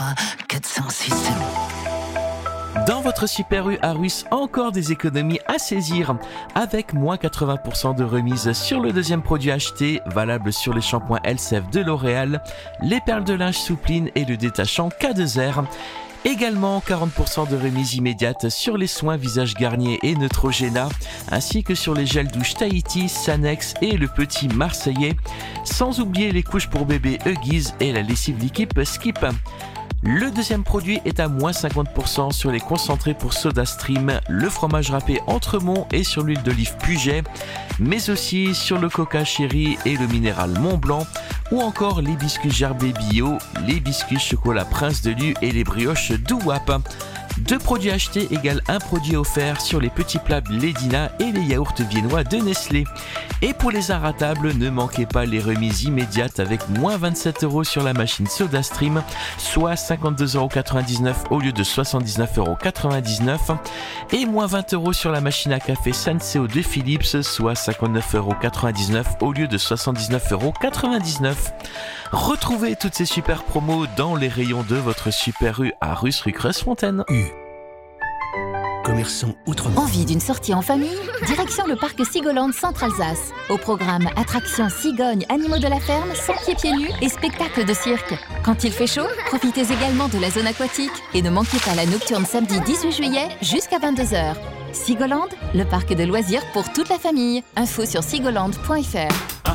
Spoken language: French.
3, 4, 5, 6, 7. Dans votre Super U à Russe, encore des économies à saisir avec moins 80% de remise sur le deuxième produit acheté, valable sur les shampoings Elseve de L'Oréal, les perles de linge Soupline et le détachant K2R. Également 40% de remise immédiate sur les soins visage Garnier et Neutrogena, ainsi que sur les gels douche Tahiti, Sanex et le petit Marseillais, sans oublier les couches pour bébé Huggies et la lessive liquide Skip. Le deuxième produit est à moins 50% sur les concentrés pour SodaStream, le fromage râpé Entremont et sur l'huile d'olive Puget, mais aussi sur le Coca Chéri et le minéral Mont Blanc, ou encore les biscuits Gerbet Bio, les biscuits chocolat Prince de Lu et les brioches Douap. 2 produits achetés égale un produit offert sur les petits plats Blédina et les yaourts viennois de Nestlé. Et pour les inratables, ne manquez pas les remises immédiates avec moins 27€ sur la machine SodaStream, soit 52,99€ au lieu de 79,99€, et moins 20€ sur la machine à café Senseo de Philips, soit 59,99€ au lieu de 79,99€. Retrouvez toutes ces super promos dans les rayons de votre Super U à Russe rue Creuse-Fontaine. Commerçant autrement. Envie d'une sortie en famille? Direction le parc Sigoland Centre-Alsace. Au programme attractions cigognes, animaux de la ferme, sans pieds nus et spectacles de cirque. Quand il fait chaud, profitez également de la zone aquatique et ne manquez pas la nocturne samedi 18 juillet jusqu'à 22h. Sigoland, le parc de loisirs pour toute la famille. Info sur sigoland.fr.